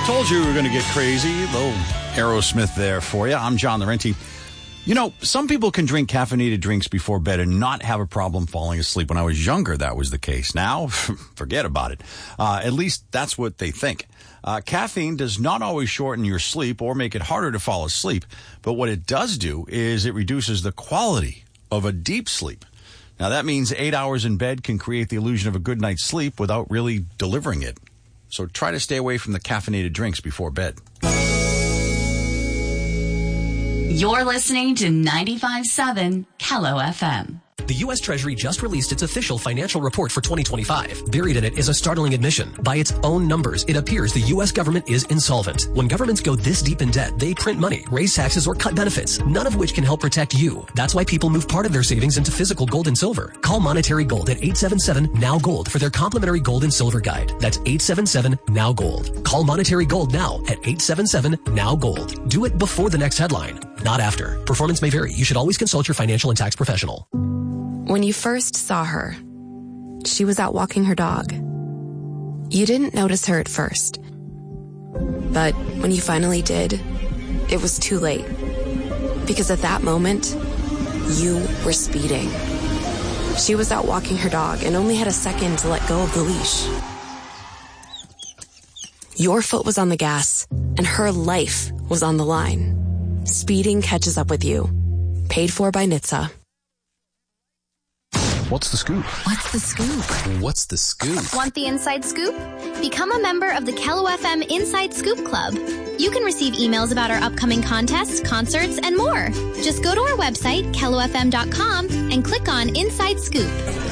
Told you we were going to get crazy. Little Aerosmith there for you. I'm John Laurenti. You know, some people can drink caffeinated drinks before bed and not have a problem falling asleep. When I was younger, that was the case. Now, forget about it. At least that's what they think. Caffeine does not always shorten your sleep or make it harder to fall asleep. But what it does do is it reduces the quality of a deep sleep. Now, that means 8 hours in bed can create the illusion of a good night's sleep without really delivering it. So try to stay away from the caffeinated drinks before bed. You're listening to 95.7 Kello FM. The U.S. Treasury just released its official financial report for 2025. Buried in it is a startling admission. By its own numbers, it appears the U.S. government is insolvent. When governments go this deep in debt, they print money, raise taxes, or cut benefits, none of which can help protect you. That's why people move part of their savings into physical gold and silver. Call Monetary Gold at 877-NOW-GOLD for their complimentary gold and silver guide. That's 877-NOW-GOLD. Call Monetary Gold now at 877-NOW-GOLD. Do it before the next headline, not after. Performance may vary. You should always consult your financial and tax professional. When you first saw her, she was out walking her dog. You didn't notice her at first. But when you finally did, it was too late. Because at that moment, you were speeding. She was out walking her dog and only had a second to let go of the leash. Your foot was on the gas, and her life was on the line. Speeding catches up with you. Paid for by NHTSA. What's the scoop? What's the scoop? What's the scoop? Want the inside scoop? Become a member of the Kello FM Inside Scoop Club. You can receive emails about our upcoming contests, concerts, and more. Just go to our website, kellofm.com, and click on Inside Scoop.